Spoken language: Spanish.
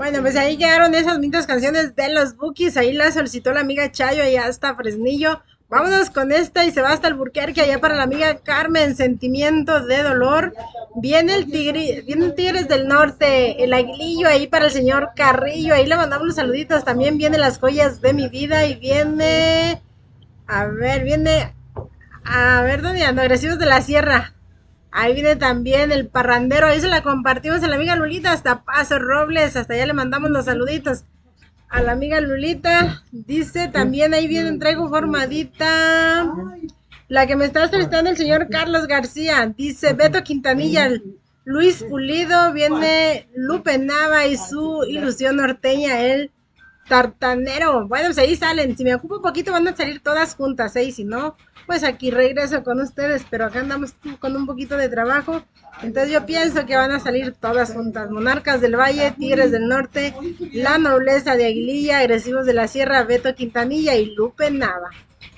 Bueno, pues ahí quedaron esas bonitas canciones de los Bookies. Ahí la solicitó la amiga Chayo, allá hasta Fresnillo. Vámonos con esta y se va hasta Alburquerque, allá para la amiga Carmen, Sentimiento de Dolor. Viene el Tigres del Norte, el Aguilillo ahí para el señor Carrillo. Ahí le mandamos los saluditos. También viene Las Joyas de mi Vida y viene, ¿dónde ando? Agresivos de la Sierra. Ahí viene también el parrandero, ahí se la compartimos a la amiga Lulita hasta Paso Robles, hasta allá le mandamos los saluditos a la amiga Lulita. Dice también ahí viene, traigo formadita. La que me está solicitando el señor Carlos García, dice Beto Quintanilla, Luis Pulido, viene Lupe Nava y su ilusión norteña, el tartanero. Bueno, pues ahí salen. Si me ocupo un poquito van a salir todas juntas, ¿eh? Y si no, pues aquí regreso con ustedes. Pero acá andamos con un poquito de trabajo. Entonces yo pienso que van a salir todas juntas. Monarcas del Valle, Tigres del Norte, La Nobleza de Aguililla, Agresivos de la Sierra, Beto Quintanilla y Lupe Nava.